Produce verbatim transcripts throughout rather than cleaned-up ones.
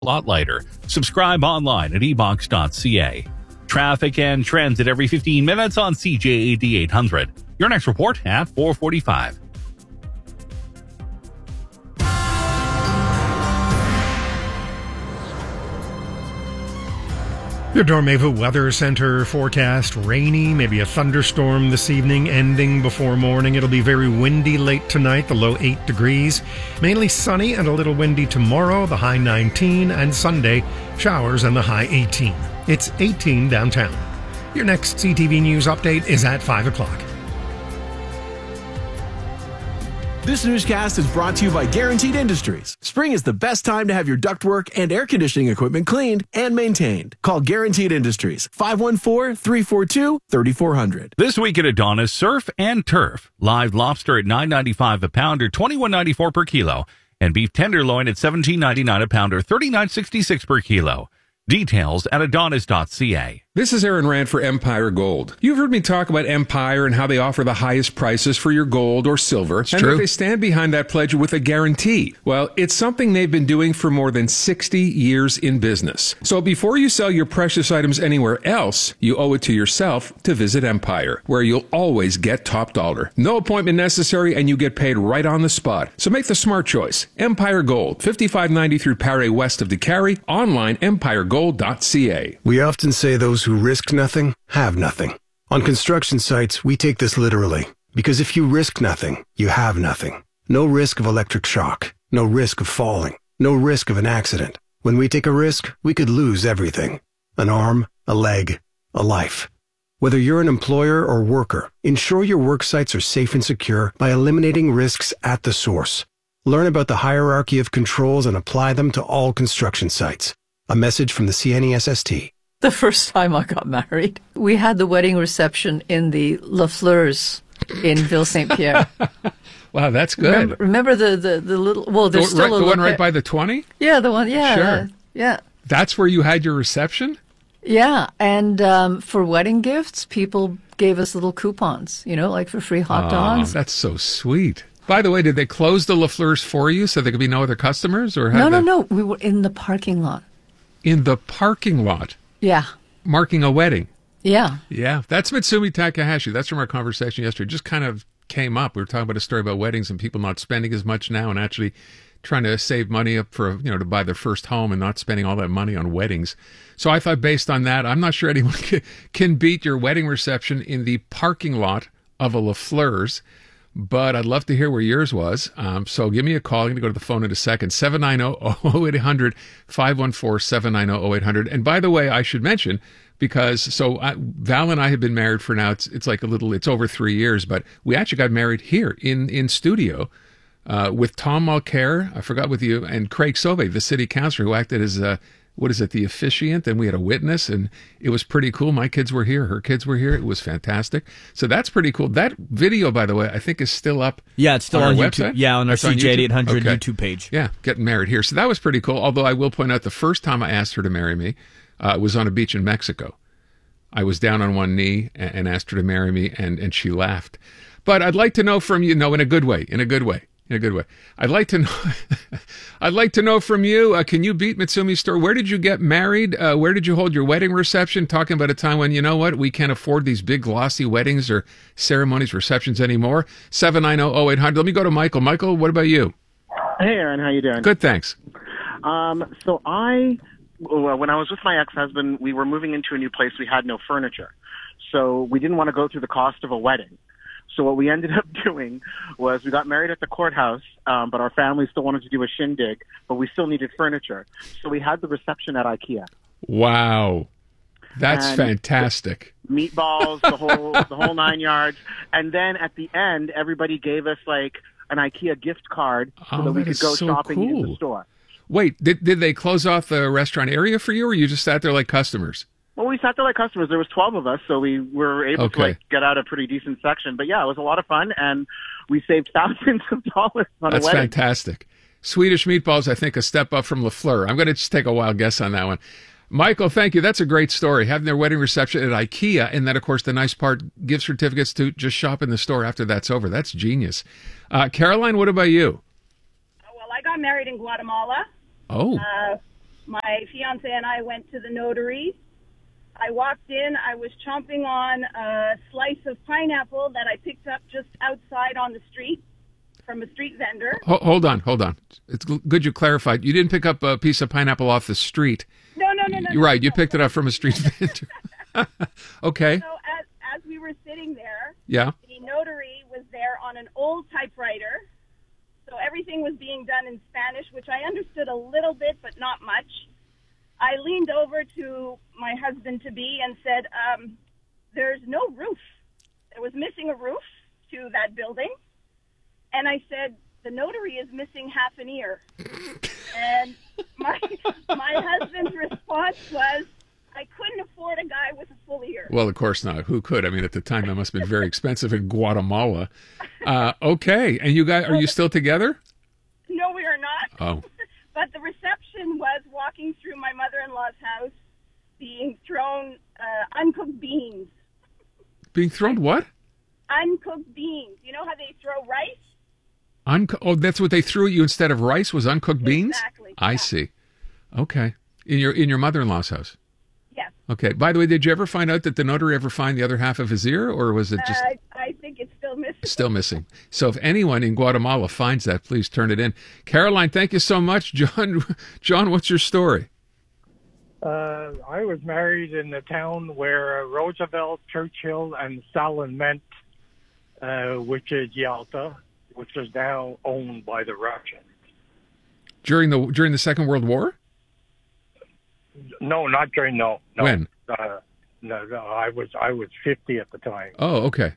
A lot lighter. Subscribe online at e box dot c a. Traffic and transit every fifteen minutes on C J A D eight hundred. Your next report at four forty-five. Your Dormeva Weather Center forecast: rainy, maybe a thunderstorm this evening, ending before morning. It'll be very windy late tonight, the low eight degrees. Mainly sunny and a little windy tomorrow, the high nineteen, and Sunday, showers and the high eighteen. It's eighteen downtown. Your next C T V News update is at five o'clock. This newscast is brought to you by Guaranteed Industries. Spring is the best time to have your ductwork and air conditioning equipment cleaned and maintained. Call Guaranteed Industries, five one four, three four two, three four zero zero. This week at Adonis, surf and turf. Live lobster at nine ninety-five a pound or twenty-one ninety-four per kilo. And beef tenderloin at seventeen ninety-nine a pound or thirty-nine sixty-six per kilo. Details at adonis dot c a. This is Aaron Rand for Empire Gold. You've heard me talk about Empire and how they offer the highest prices for your gold or silver. It's and true. that they stand behind that pledge with a guarantee. Well, it's something they've been doing for more than sixty years in business. So before you sell your precious items anywhere else, you owe it to yourself to visit Empire, where you'll always get top dollar. No appointment necessary, and you get paid right on the spot. So make the smart choice. Empire Gold, fifty-five ninety through Paré west of DeCarry. Online, empire gold dot c a. We often say those who risk nothing have nothing. On construction sites, we take this literally, because if you risk nothing, you have nothing. No risk of electric shock, no risk of falling, no risk of an accident. When we take a risk, we could lose everything. An arm, a leg, a life. Whether you're an employer or worker, ensure your work sites are safe and secure by eliminating risks at the source. Learn about the hierarchy of controls and apply them to all construction sites. A message from the C N E S S T. The first time I got married, we had the wedding reception in the Lafleur's in Ville Saint Pierre. Wow, that's good. Remember, remember the, the, the little, well, there's the, still right, a the little one right by the twenty? Yeah, the one, yeah. Sure. Uh, yeah. That's where you had your reception? Yeah, and um, for wedding gifts, people gave us little coupons, you know, like for free hot Oh, dogs. that's so sweet. By the way, did they close the Lafleur's for you so there could be no other customers? Or No, no, they... no. We were in the parking lot. In the parking lot? Yeah. Marking a wedding? Yeah. Yeah, that's Mitsumi Takahashi. That's from our conversation yesterday. It just kind of came up. We were talking about a story about weddings and people not spending as much now and actually trying to save money up for, you know, to buy their first home and not spending all that money on weddings. So I thought based on that, I'm not sure anyone can, can beat your wedding reception in the parking lot of a Lafleur's. But I'd love to hear where yours was. Um, so give me a call. I'm going to go to the phone in a second. seven nine zero, oh eight hundred, five one four, seven nine zero, oh eight hundred. And by the way, I should mention, because so I, Val and I have been married for now, it's, it's like a little, it's over three years, but we actually got married here in, in studio uh, with Tom Mulcair, I forgot with you, and Craig Sauvé, the city councilor who acted as a, what is it, the officiant, and we had a witness, and it was pretty cool. My kids were here, her kids were here. It was fantastic. So that's pretty cool. That video, by the way, I think is still up. Yeah, it's still on, on, our YouTube. Website? Yeah, on our It's on C J YouTube? eight hundred Okay. YouTube page. Yeah, getting married here. So that was pretty cool. Although I will point out the first time I asked her to marry me uh, was on a beach in Mexico. I was down on one knee and, and asked her to marry me, and, and she laughed. But I'd like to know from you, no, in a good way, in a good way. In a good way. I'd like to know. I'd like to know from you. Uh, can you beat Mitsumi's story? Where did you get married? Uh, where did you hold your wedding reception? Talking about a time when, you know what, we can't afford these big glossy weddings or ceremonies, receptions anymore. seven nine zero, oh eight hundred. Let me go to Michael. Michael, what about you? Hey, Aaron, how you doing? Good, thanks. Um, so I, well, when I was with my ex-husband, we were moving into a new place. We had no furniture, so we didn't want to go through the cost of a wedding. So what we ended up doing was we got married at the courthouse, um, but our family still wanted to do a shindig, but we still needed furniture. So we had the reception at IKEA. Wow. That's And fantastic. Meatballs, the whole the whole nine yards. And then at the end, everybody gave us like an IKEA gift card so Oh, that we that could is go so shopping in the cool. store. Wait, did, did they close off the restaurant area for you, or you just sat there like customers? Well, we sat there like customers. There was twelve of us, so we were able Okay. to like get out a pretty decent section. But yeah, it was a lot of fun, and we saved thousands of dollars on That's a wedding. fantastic. Swedish meatballs, I think, a step up from Lafleur. I'm going to just take a wild guess on that one. Michael, thank you. That's a great story. Having their wedding reception at IKEA, and then, of course, the nice part, gift certificates to just shop in the store after that's over. That's genius. Uh, Caroline, what about you? Well, I got married in Guatemala. Oh. Uh, my fiance and I went to the notary. I walked in. I was chomping on a slice of pineapple that I picked up just outside on the street from a street vendor. Ho- hold on, hold on. It's good you clarified. You didn't pick up a piece of pineapple off the street. No, no, no, no. You're right. No, You no, picked no. it up from a street vendor. Okay. So as, as we were sitting there, Yeah. the notary was there on an old typewriter. So everything was being done in Spanish, which I understood a little bit, but not much. I leaned over to my husband-to-be and said, um, there's no roof. There was missing a roof to that building. And I said, the notary is missing half an ear. And my my husband's response was, I couldn't afford a guy with a full ear. Well, of course not. Who could? I mean, at the time, that must have been very expensive in Guatemala. Uh, okay. And you guys, are you still together? No, we are not. Oh. But the reception was walking through my mother-in-law's house, being thrown uh, uncooked beans. Being thrown what? Uncooked beans. You know how they throw rice? Unco- oh, that's what they threw at you instead of rice was uncooked beans? Exactly. I yeah. see. Okay. In your in your mother-in-law's house? Yes. Okay. By the way, did you ever find out that the notary ever find the other half of his ear, or was it just Uh, I think it's still missing. still missing? So if anyone in Guatemala finds that, please turn it in. Caroline, thank you so much. John, John, what's your story? Uh, I was married in the town where Roosevelt, Churchill, and Stalin met, uh, which is Yalta, which is now owned by the Russians. During the during the Second World War? No, not during no. no. When? Uh, no, no, I was I was fifty at the time. Oh, okay.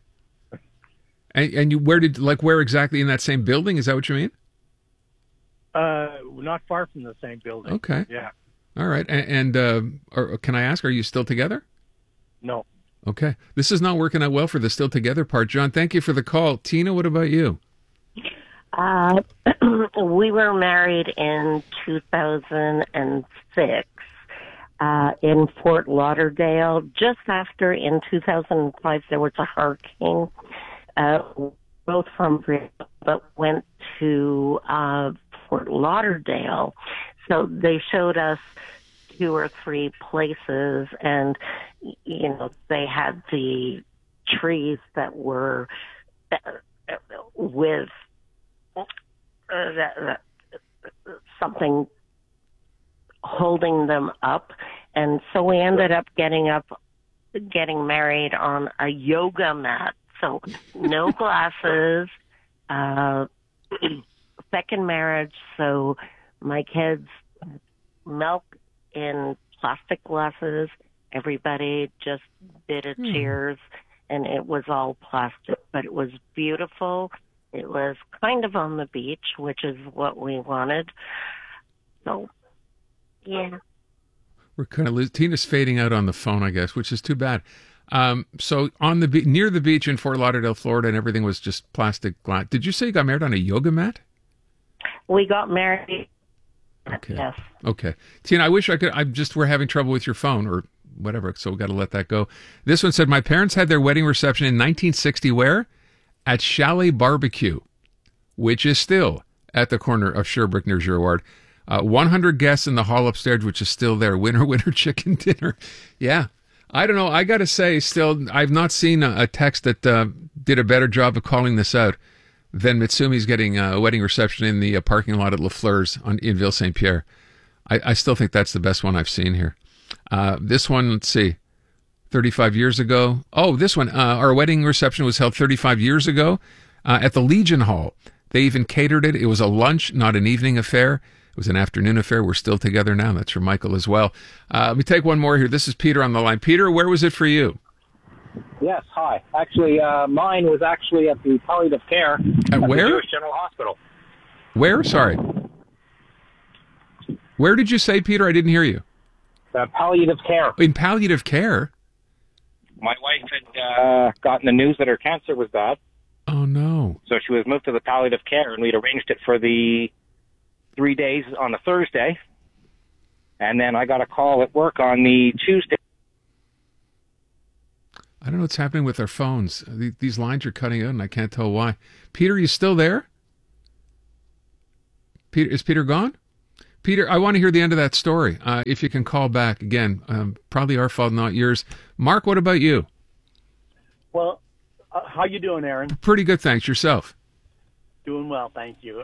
And and you where did like where exactly in that same building? Is that what you mean? Uh, not far from the same building. Okay. Yeah. All right. And, and uh, or, can I ask, are you still together? No. Okay. This is not working out well for the still together part. John, thank you for the call. Tina, what about you? Uh, we were married in two thousand six uh, in Fort Lauderdale. Just after, in two thousand five, there was a hurricane. Uh, both from Britain, but went to uh, Fort Lauderdale. So they showed us two or three places, and, you know, they had the trees that were uh, with uh, that, that, something holding them up. And so we ended up getting up, getting married on a yoga mat. So no glasses, uh, second marriage. So my kids milk in plastic glasses. Everybody just did a cheers, and it was all plastic, but it was beautiful. It was kind of on the beach, which is what we wanted. So, yeah. We're kind of Tina's fading out on the phone, I guess, which is too bad. Um, so on the be- near the beach in Fort Lauderdale, Florida, and everything was just plastic glass. Did you say you got married on a yoga mat? We got married. Okay. Yes. Okay. Tina, I wish I could. I'm just, we're having trouble with your phone or whatever, so we got to let that go. This one said, my parents had their wedding reception in nineteen sixty where? At Chalet Barbecue, which is still at the corner of Sherbrooke near Girard. Uh, one hundred guests in the hall upstairs, which is still there. Winner, winner, chicken dinner. Yeah. I don't know. I got to say, still, I've not seen a, a text that uh, did a better job of calling this out than Mitsumi's getting a wedding reception in the uh, parking lot at Lafleur's on, in Ville Saint Pierre. I, I still think that's the best one I've seen here. Uh, this one, let's see, thirty-five years ago. Oh, this one, uh, our wedding reception was held thirty-five years ago uh, at the Legion Hall. They even catered it. It was a lunch, not an evening affair. It was an afternoon affair. We're still together now. That's for Michael as well. Uh, let me take one more here. This is Peter on the line. Peter, where was it for you? Yes, hi. Actually, uh, mine was actually at the palliative care At at where? the Jewish General Hospital. Where? Sorry. Where did you say, Peter? I didn't hear you. Uh, palliative care. In palliative care? My wife had uh, gotten the news that her cancer was bad, Oh, no. so she was moved to the palliative care, and we'd arranged it for the three days on a Thursday, and then I got a call at work on the Tuesday. I don't know what's happening with our phones. These lines are cutting out, and I can't tell why. Peter, you still there? Peter, is Peter gone? Peter, I want to hear the end of that story. Uh, if you can call back again, um, probably our fault, not yours. Mark, what about you? Well, uh, how you doing, Aaron? Pretty good, thanks. Yourself? Doing well, thank you.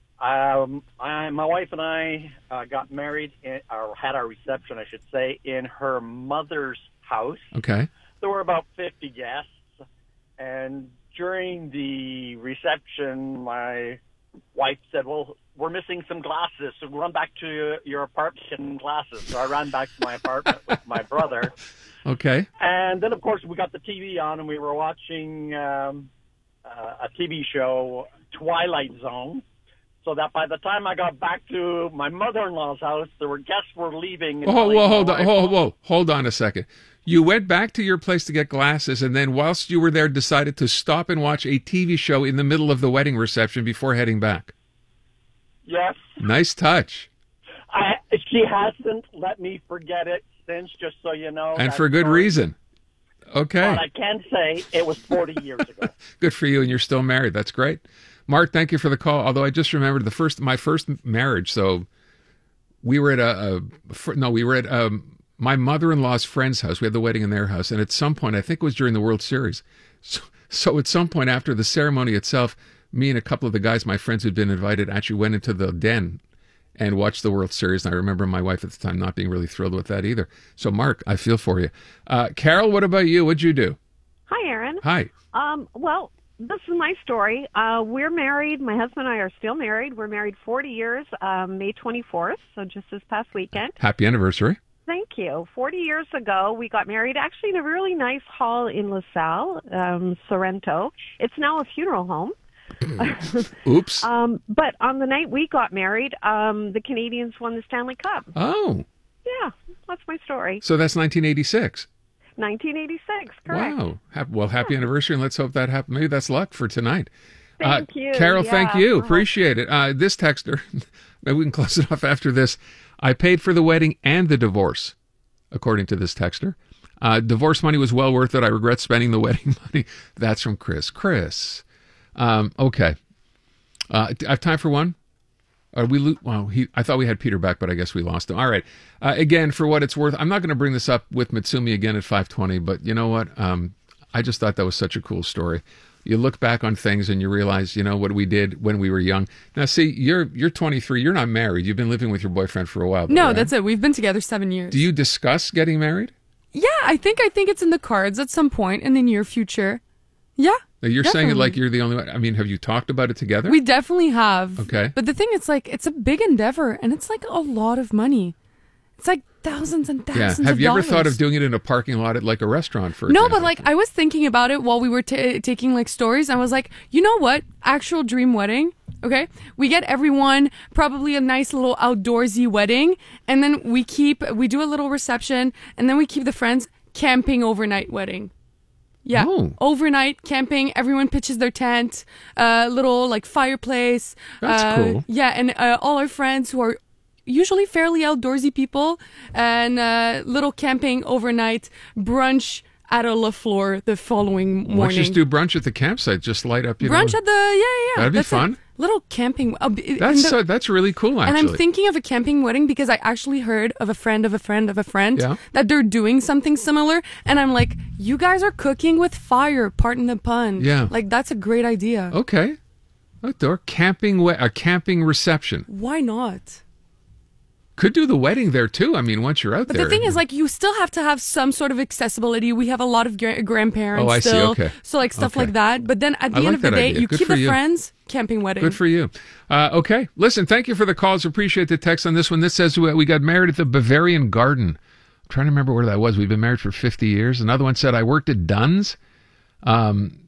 Um, I, my wife and I uh, got married, in, or had our reception, I should say, in her mother's house. Okay. There were about fifty guests, and during the reception, my wife said, well, we're missing some glasses, so run back to your apartment and get some glasses. So I ran back to my apartment with my brother. Okay. And then, of course, we got the T V on, and we were watching um, uh, a T V show, Twilight Zone, so that by the time I got back to my mother-in-law's house, there were guests were leaving. And Oh, whoa, hold my on, wife, whoa, whoa, hold on a second. You went back to your place to get glasses, and then whilst you were there, decided to stop and watch a T V show in the middle of the wedding reception before heading back. Yes. Nice touch. I, she hasn't let me forget it since, just so you know. And That's for good her. reason. Okay. But I can say it was forty years ago. Good for you, and you're still married. That's great. Mark, thank you for the call. Although I just remembered the first, my first marriage. So we were at a, a no, we were at um, my mother-in-law's friend's house. We had the wedding in their house, and at some point, I think it was during the World Series. So, so at some point after the ceremony itself, me and a couple of the guys, my friends who'd been invited, actually went into the den and watched the World Series. And I remember my wife at the time not being really thrilled with that either. So, Mark, I feel for you. Uh, Carol, what about you? What'd you do? Hi, Aaron. Hi. Um, well, this is my story. Uh, we're married. My husband and I are still married. We're married forty years, um, May twenty-fourth, so just this past weekend. Happy anniversary. Thank you. forty years ago, we got married actually in a really nice hall in LaSalle, um, Sorrento. It's now a funeral home. Oops. Um, but on the night we got married, um, the Canadians won the Stanley Cup. Oh. Yeah, that's my story. So that's nineteen eighty-six. nineteen eighty-six, correct. Wow. Ha- Well, happy anniversary, and let's hope that happens. Maybe that's luck for tonight. Thank uh, you. Carol, Yeah. thank you. Uh-huh. Appreciate it. Uh, this texter, maybe we can close it off after this. I paid for the wedding and the divorce, according to this texter. Uh, divorce money was well worth it. I regret spending the wedding money. That's from Chris. Chris. Um, okay. Uh, I have time for one? Are we lo- well, he, I thought we had Peter back, but I guess we lost him. All right. Uh, again, for what it's worth, I'm not going to bring this up with Mitsumi again at five twenty, but you know what? Um, I just thought that was such a cool story. You look back on things and you realize, you know, what we did when we were young. Now, see, you're you're twenty-three. You're not married. You've been living with your boyfriend for a while. No, right? that's it. We've been together seven years. Do you discuss getting married? Yeah, I think I think it's in the cards at some point in the near future. Yeah. Now, you're saying it definitely. like you're the only one. I mean, have you talked about it together? We definitely have. Okay. But the thing is, like, it's a big endeavor, and it's like a lot of money. It's like thousands and Yeah. thousands Have of you ever dollars. thought of doing it in a parking lot at like a restaurant, for No, example? but like I was thinking about it while we were ta taking like stories. I was like, you know what? Actual dream wedding. Okay, we get everyone probably a nice little outdoorsy wedding, and then we keep we do a little reception, and then we keep the friends camping overnight wedding. Yeah, Oh. overnight camping. Everyone pitches their tent, uh, little like fireplace. That's uh, cool. Yeah, and uh, all our friends who are usually fairly outdoorsy people, and uh, little camping overnight brunch at a LaFleur the following morning. Why don't you just do brunch at the campsite? Just light up, you brunch know. at the yeah yeah. yeah. That'd be That's it. fun. Little camping. Uh, b- That's and the- uh, that's really cool, actually. and I'm thinking of a camping wedding because I actually heard of a friend of a friend of a friend Yeah. that they're doing something similar, and I'm like, you guys are cooking with fire. Pardon the pun. Yeah. Like that's a great idea. Okay. Outdoor camping, we- a camping reception. Why not? Could do the wedding there too. I mean, once you're out But there. the thing is, like, you still have to have some sort of accessibility. We have a lot of gra- grandparents Oh, I see. still, Okay. so like stuff Okay. like that. But then at the I end like of the that day, idea. you Good keep for the you. friends camping wedding. Good for you. Uh, okay. Listen, thank you for the calls. Appreciate the text on this one. This says we we got married at the Bavarian Garden. I'm trying to remember where that was. We've been married for fifty years. Another one said, I worked at Dunn's. Um,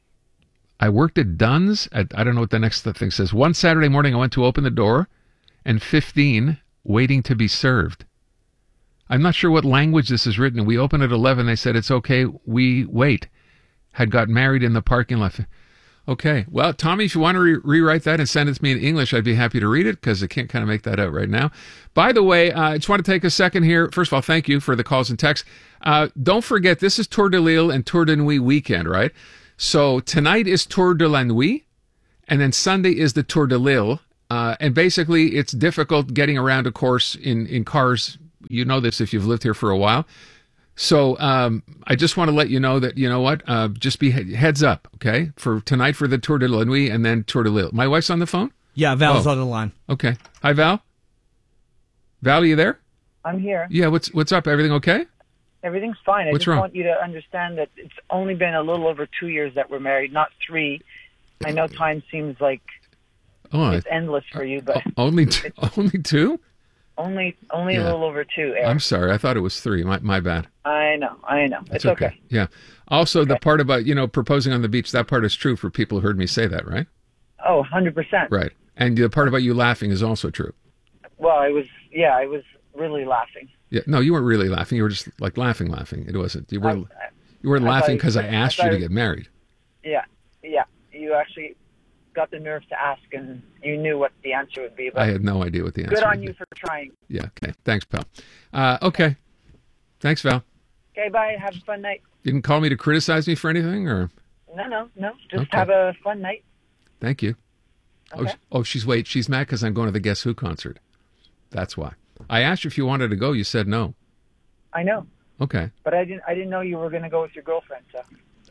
I worked at Dunn's. At, I don't know what the next thing says. One Saturday morning, I went to open the door, and fifteen waiting to be served. I'm not sure what language this is written. We opened at eleven. They said, it's okay. We wait. Had got married in the parking lot. Okay. Well, Tommy, if you want to re- rewrite that and send it to me in English, I'd be happy to read it because I can't kind of make that out right now. By the way, uh, I just want to take a second here. First of all, thank you for the calls and texts. Uh, don't forget, this is Tour de Lille and Tour de Nuit weekend, right? So tonight is Tour de la Nuit, and then Sunday is the Tour de Lille. Uh, and basically, it's difficult getting around a course in, in cars. You know this if you've lived here for a while. So um, I just want to let you know that, you know what, uh, just be he- heads up, okay, for tonight for the Tour de la Nuit and then Tour de Lille. My wife's on the phone? Yeah, Val's Oh. on the line. Okay. Hi, Val? Val, are you there? I'm here. Yeah, what's what's up? Everything okay? Everything's fine. I What's just wrong? want you to understand that it's only been a little over two years that we're married, not three. I know time seems like Oh, it's endless for you, but only t- only two? only only Yeah. a little over two, Eric. I'm sorry. I thought it was three. My my bad. I know, I know. It's It's okay. Yeah. Also, the part about, you know, proposing on the beach, that part is true for people who heard me say that, right? Oh, one hundred percent. Right. And the part about you laughing is also true. Well, I was, yeah, I was really laughing. Yeah. No, you weren't really laughing. You were just like laughing, laughing. It wasn't. You weren't. I- You weren't I thought laughing you- because I I asked thought you to you- get married. Yeah, yeah. You actually got the nerve to ask, and you knew what the answer would be. But I had no idea what the answer good on would you be. for trying. Yeah. Okay. Thanks, pal. Uh, okay. Thanks, Val. Okay, bye. Have a fun night. You didn't call me to criticize me for anything, or No, no, no. Just Okay. have a fun night. thank you. Oh, Okay. sh- oh, she's wait. She's mad because I'm going to the Guess Who concert. That's why. I asked you if you wanted to go. You said no. I know, Okay. but I didn't. I didn't know you were going to go with your girlfriend. So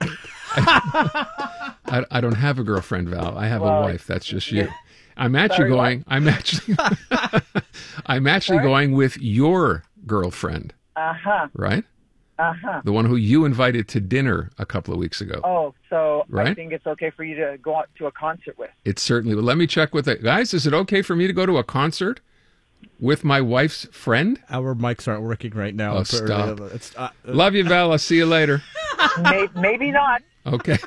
I, I don't have a girlfriend, Val. I have Well, a wife. That's just you. I'm actually Sorry, what? going. I'm actually. I'm actually Sorry? going with your girlfriend, uh huh, right? uh huh. The one who you invited to dinner a couple of weeks ago. Oh, so I Right? think it's okay for you to go out to a concert with. It certainly. Well, let me check with it, guys. Is it okay for me to go to a concert with my wife's friend? Our mics aren't working right now. Oh, stop. It's, uh, Love you, Val. I'll see you later. maybe, maybe not. Okay.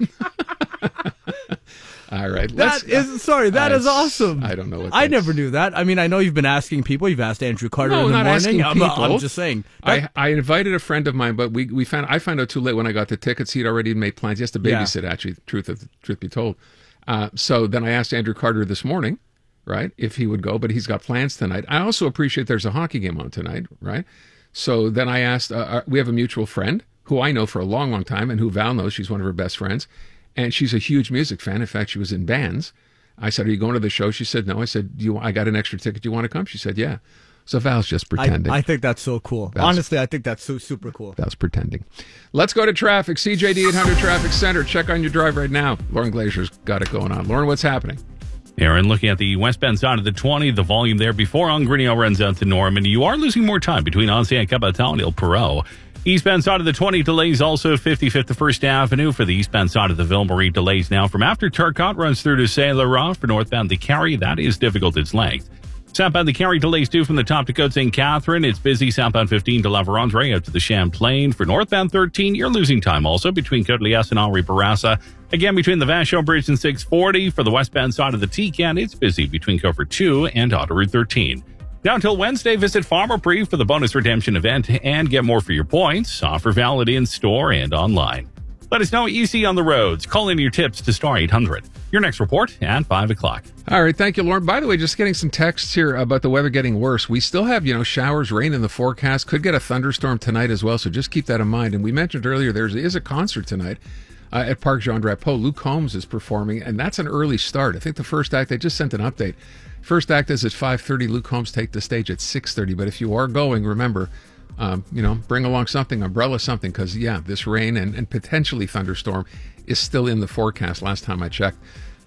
All right. That let's- is sorry. That I- is awesome. I don't know what I that's- never knew that. I mean, I know you've been asking people. You've asked Andrew Carter No, in the not morning. asking I'm, people. I'm just saying. I, I invited a friend of mine, but we, we found I found out too late when I got the tickets. He'd already made plans. He has to Yeah. babysit. Actually, truth of truth be told. Uh, so then I asked Andrew Carter this morning, right, if he would go, but he's got plans tonight. I also appreciate there's a hockey game on tonight, right? So then I asked. Uh, uh, we have a mutual friend who I know for a long, long time, and who Val knows. She's one of her best friends, and she's a huge music fan. In fact, she was in bands. I said, "Are you going to the show?" She said, "No." I said, "Do you? I got an extra ticket. Do you want to come?" She said, "Yeah." So Val's just I, pretending. I think that's so cool. Val's- Honestly, I think that's so super cool. Val's pretending. Let's go to traffic. C J D eight hundred Traffic Center. Check on your drive right now. Lauren Glazier's got it going on. Lauren, what's happening? Aaron, looking at the westbound side of the twenty, the volume there before Ongrinio runs out to Norman. You are losing more time between Ancien Capital and Il Perot. Eastbound side of the twenty delays also fifty-fifth to First Avenue. For the eastbound side of the Ville Marie, delays now from after Turcotte runs through to Saint Laurent. For northbound the Carry, that is difficult its length. Southbound the Carry delays too from the top to Côte Saint Catherine. It's busy southbound fifteen to La Vérendrye up to the Champlain. For northbound thirteen, you're losing time also between Côte-Liesse and Henri Bourassa. Again, between the Vachon Bridge and six forty. For the westbound side of the T-Can, it's busy between Cover two and Autoroute thirteen. Now until Wednesday, visit Pharmaprix for the bonus redemption event and get more for your points. Offer valid in store and online. Let us know what you see on the roads. Call in your tips to star eight hundred. Your next report at five o'clock. All right, thank you, Lauren. By the way, just getting some texts here about the weather getting worse. We still have, you know, showers, rain in the forecast. Could get a thunderstorm tonight as well, so just keep that in mind. And we mentioned earlier there is a concert tonight uh, at Parc Jean Drapeau. Luke Combs is performing, and that's an early start. I think the first act, they just sent an update. First act is at five thirty. Luke Combs take the stage at six thirty. But if you are going, remember, um, you know, bring along something, umbrella, something, because, yeah, this rain and, and potentially thunderstorm is still in the forecast last time I checked.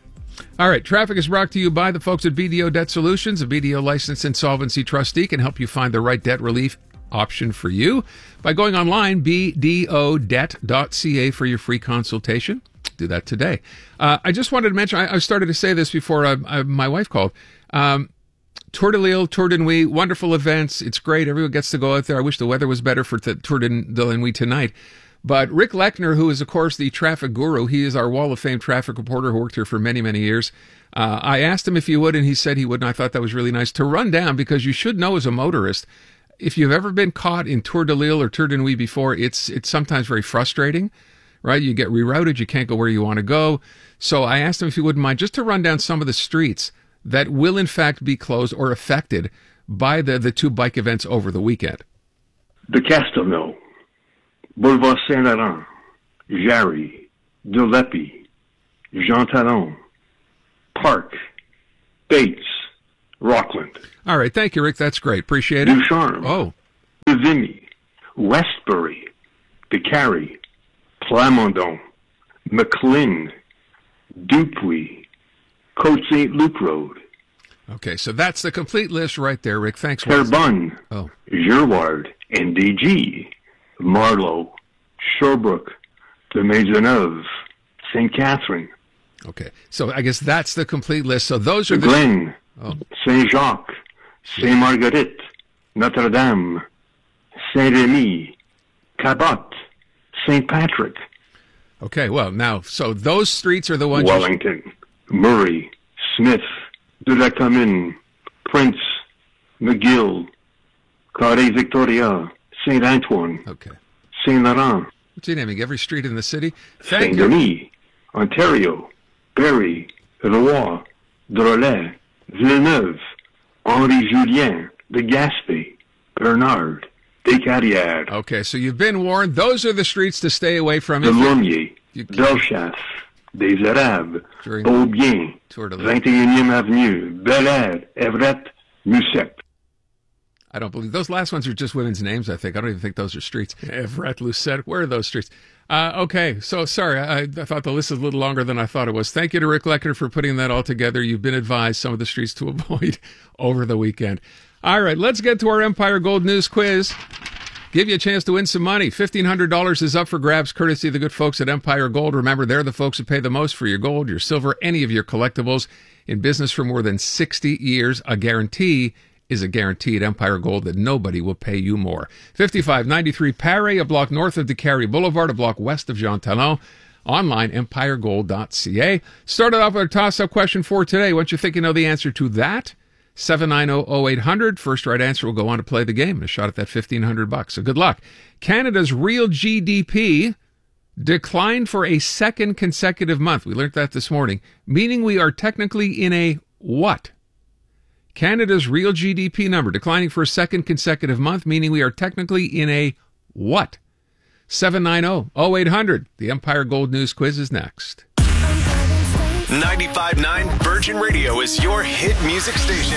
All right, traffic is brought to you by the folks at B D O Debt Solutions. A B D O licensed insolvency trustee can help you find the right debt relief option for you by going online, b d o debt dot c a for your free consultation. Do that today. Uh, I just wanted to mention, I, I started to say this before I, I, my wife called. Um, Tour de Lille, Tour de Nuit, wonderful events. It's great. Everyone gets to go out there. I wish the weather was better for the Tour de la Nuit tonight. But Rick Lechner, who is, of course, the traffic guru, he is our Wall of Fame traffic reporter who worked here for many, many years. Uh, I asked him if he would, and he said he would, and I thought that was really nice to run down, because you should know as a motorist, if you've ever been caught in Tour de Lille or Tour de Nuit before, it's it's sometimes very frustrating, right? You get rerouted, you can't go where you want to go. So I asked him if he wouldn't mind just to run down some of the streets that will, in fact, be closed or affected by the, the two bike events over the weekend. De Castelnau, Boulevard Saint-Laurent, Jarry, Dieppe, Jean Talon, Park, Bates, Rockland. All right. Thank you, Rick. That's great. Appreciate it. Ducharme. Oh. Vimy. Westbury. DeCarry. Plamondon. McLean. Dupuy. Côte Saint Luc Road. Okay, so that's the complete list right there, Rick. Thanks. Terrebonne. Oh. Girouard. N D G. Marlow. Sherbrooke. De Maisonneuve. Saint Catherine. Okay, so I guess that's the complete list. So those are the... Glen. Oh. Saint-Jacques. Saint-Marguerite. Notre-Dame. Saint-Rémy. Cabot. Saint Patrick. Okay, well, now, so those streets are the ones... Wellington. Murray. Smith. De la Commune. Prince. McGill. Carré Victoria. Saint Antoine. Okay. Saint Laurent. What's he naming? Every street in the city? Thank Saint you. Denis. Ontario. Berry. Roy. Drolet. Villeneuve. Henri Julien. De Gaspé. Bernard. Descarrières. Okay, so you've been warned. Those are the streets to stay away from. De If you- Lomier. you- Bellechasse. Des Arabes. During- Beaubien. Tour de vingt et unième Avenue. Bel Air. Everett. Musset. I don't believe those last ones are just women's names. I think I don't even think those are streets. Everett, Lucette, where are those streets? Uh, okay, so sorry, I, I thought the list is a little longer than I thought it was. Thank you to Rick Lecker for putting that all together. You've been advised some of the streets to avoid over the weekend. All right, let's get to our Empire Gold News quiz. Give you a chance to win some money. fifteen hundred dollars is up for grabs, courtesy of the good folks at Empire Gold. Remember, they're the folks who pay the most for your gold, your silver, any of your collectibles. In business for more than sixty years, a guarantee is a guarantee at Empire Gold that nobody will pay you more. fifty-five ninety-three Paris, a block north of DeCarry Boulevard, a block west of Jean Talon. Online, empire gold dot c a. Started off with a toss-up question for today. Once you think you know the answer to that, seven nine zero zero eight hundred. First right answer will go on to play the game. A shot at that fifteen hundred bucks. So good luck. Canada's real G D P declined for a second consecutive month. We learned that this morning, meaning we are technically in a what? Canada's real G D P number declining for a second consecutive month, meaning we are technically in a what? seven nine zero zero eight hundred. The Empire Gold News quiz is next. ninety-five point nine Virgin Radio is your hit music station.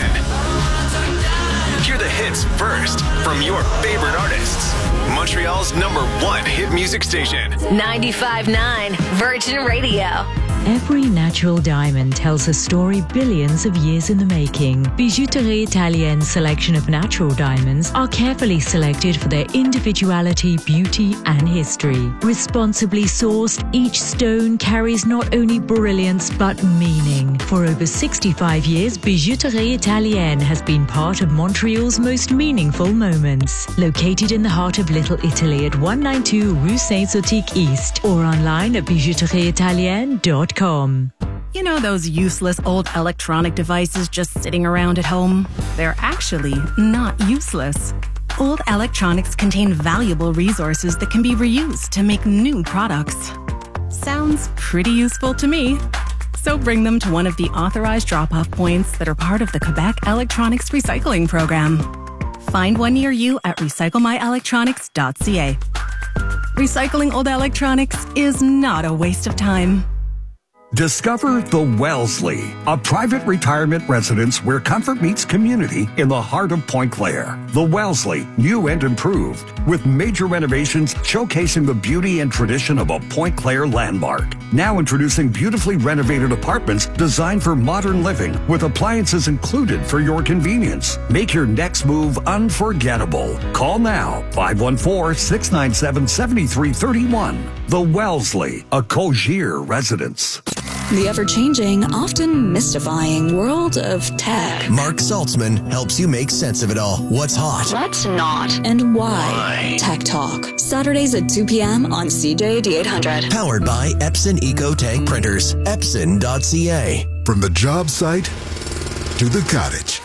Hear the hits first from your favorite artists. Montreal's number one hit music station. ninety-five point nine Virgin Radio. Every natural diamond tells a story billions of years in the making. Bijouterie Italienne's selection of natural diamonds are carefully selected for their individuality, beauty, and history. Responsibly sourced, each stone carries not only brilliance but meaning. For over sixty-five years, Bijouterie Italienne has been part of Montreal's most meaningful moments. Located in the heart of Little Italy at one ninety-two Rue Saint-Zotique East or online at bijouterie italienne dot com. You know those useless old electronic devices just sitting around at home? They're actually not useless. Old electronics contain valuable resources that can be reused to make new products. Sounds pretty useful to me. So bring them to one of the authorized drop-off points that are part of the Quebec Electronics Recycling Program. Find one near you at recycle my electronics dot c a. Recycling old electronics is not a waste of time. Discover the Wellesley, a private retirement residence where comfort meets community in the heart of Point Claire. The Wellesley, new and improved, with major renovations showcasing the beauty and tradition of a Point Claire landmark. Now introducing beautifully renovated apartments designed for modern living with appliances included for your convenience. Make your next move unforgettable. Call now, five one four, six nine seven, seven three three one. The Wellesley, a Cogier residence. The ever-changing, often mystifying world of tech. Mark Saltzman helps you make sense of it all. What's hot? What's not? And why? Why? Tech Talk. Saturdays at two p.m. on C J D eight hundred. Powered by Epson EcoTank Printers. Epson dot c a. From the job site to the cottage,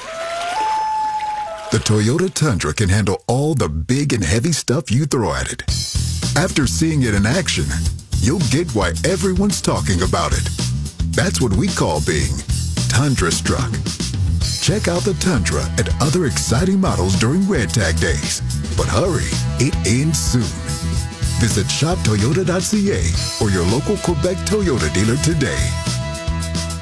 the Toyota Tundra can handle all the big and heavy stuff you throw at it. After seeing it in action, you'll get why everyone's talking about it. That's what we call being Tundra-struck. Check out the Tundra and other exciting models during Red Tag Days. But hurry, it ends soon. Visit shop toyota dot c a or your local Quebec Toyota dealer today.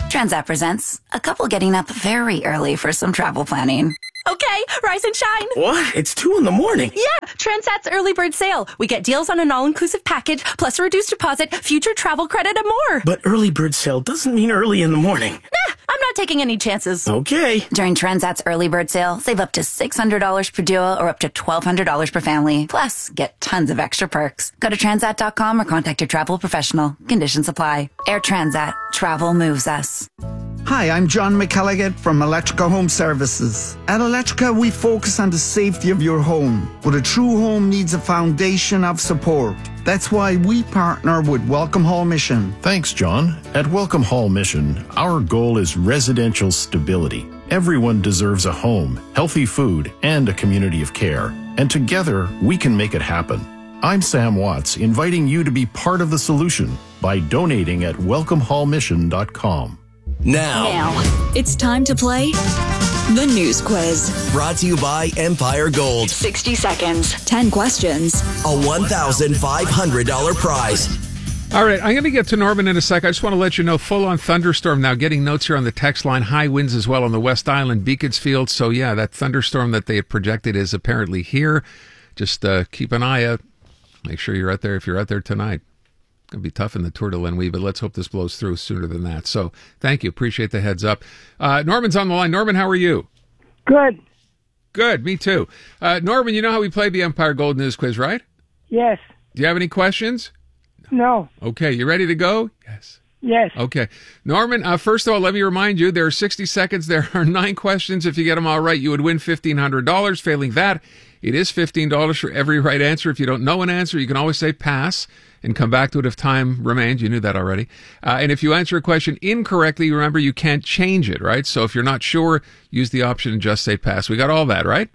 Transat presents a couple getting up very early for some travel planning. Okay, rise and shine. What? It's two in the morning. Yeah, Transat's early bird sale. We get deals on an all-inclusive package, plus a reduced deposit, future travel credit, and more. But early bird sale doesn't mean early in the morning. Nah, I'm not taking any chances. Okay. During Transat's early bird sale, save up to six hundred dollars per duo or up to twelve hundred dollars per family. Plus, get tons of extra perks. Go to transat dot com or contact your travel professional. Conditions apply. Air Transat. Travel moves us. Hi, I'm John McElligott from Electrica Home Services. At Electrica, we focus on the safety of your home, but a true home needs a foundation of support. That's why we partner with Welcome Hall Mission. Thanks, John. At Welcome Hall Mission, our goal is residential stability. Everyone deserves a home, healthy food, and a community of care. And together, we can make it happen. I'm Sam Watts, inviting you to be part of the solution by donating at welcome hall mission dot com. Now. Now, it's time to play the news quiz. Brought to you by Empire Gold. sixty seconds, ten questions, a one thousand five hundred dollars prize. All right, I'm going to get to Norman in a sec. I just want to let you know, full-on thunderstorm now. Getting notes here on the text line. High winds as well on the West Island, Beaconsfield. So, yeah, that thunderstorm that they had projected is apparently here. Just uh, keep an eye out. Make sure you're out there if you're out there tonight. Going to be tough in the Tour de la Nuit, but let's hope this blows through sooner than that. So thank you. Appreciate the heads up. Uh, Norman's on the line. Norman, how are you? Good. Good. Me too. Uh, Norman, you know how we play the Empire Gold News Quiz, right? Yes. Do you have any questions? No. Okay. You ready to go? Yes. Yes. Okay. Norman, uh, first of all, let me remind you, there are sixty seconds. There are nine questions. If you get them all right, you would win fifteen hundred dollars. Failing that, it is fifteen dollars for every right answer. If you don't know an answer, you can always say pass and come back to it if time remains. You knew that already. Uh, and if you answer a question incorrectly, remember you can't change it, right? So if you're not sure, use the option and just say pass. We got all that, right?